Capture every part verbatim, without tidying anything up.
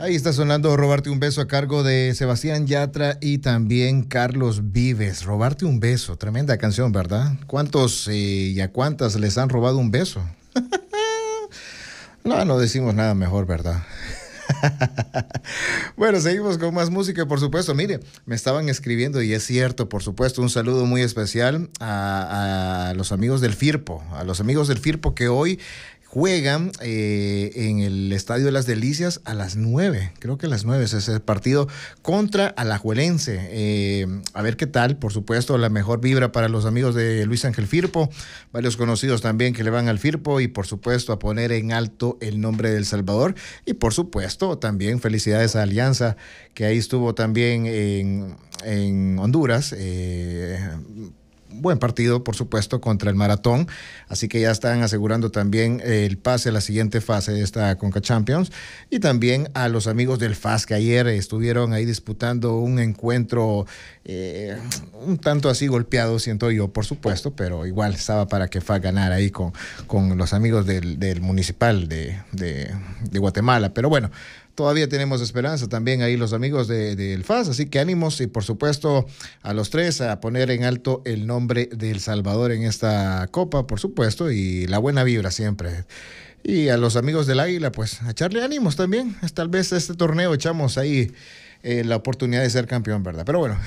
Ahí está sonando Robarte un beso a cargo de Sebastián Yatra y también Carlos Vives. Robarte un beso, tremenda canción, ¿verdad? ¿Cuántos eh, y a cuántas les han robado un beso? No, no decimos nada mejor, ¿verdad? Bueno, seguimos con más música, por supuesto. Mire, me estaban escribiendo y es cierto, por supuesto, un saludo muy especial a, a los amigos del Firpo, a los amigos del Firpo que hoy juegan eh, en el Estadio de las Delicias a las nueve, creo que a las nueve es ese partido contra Alajuelense. Eh, a ver qué tal, por supuesto, la mejor vibra para los amigos de Luis Ángel Firpo, varios conocidos también que le van al Firpo y por supuesto a poner en alto el nombre del Salvador y por supuesto también felicidades a Alianza que ahí estuvo también en, en Honduras. Eh, Buen partido, por supuesto, contra el Maratón, así que ya están asegurando también el pase a la siguiente fase de esta Conca Champions y también a los amigos del F A S que ayer estuvieron ahí disputando un encuentro eh, un tanto así golpeado, siento yo, por supuesto, pero igual estaba para que F A S ganara ahí con, con los amigos del, del Municipal de, de, de Guatemala, pero bueno, todavía tenemos esperanza también ahí los amigos del de, de F A S, así que ánimos y por supuesto a los tres a poner en alto el nombre de El Salvador en esta copa, por supuesto, y la buena vibra siempre. Y a los amigos del Águila, pues a echarle ánimos también. Tal vez este torneo echamos ahí eh, la oportunidad de ser campeón, ¿verdad? Pero bueno.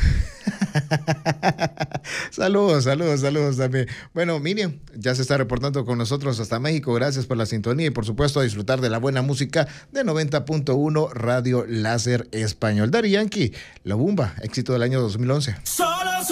Saludos, saludos, saludos también. Bueno, Miriam, ya se está reportando con nosotros hasta México. Gracias por la sintonía y por supuesto a disfrutar de la buena música de noventa punto uno Radio Láser Español. Daddy Yankee, La Bumba, éxito del año dos mil once. Solo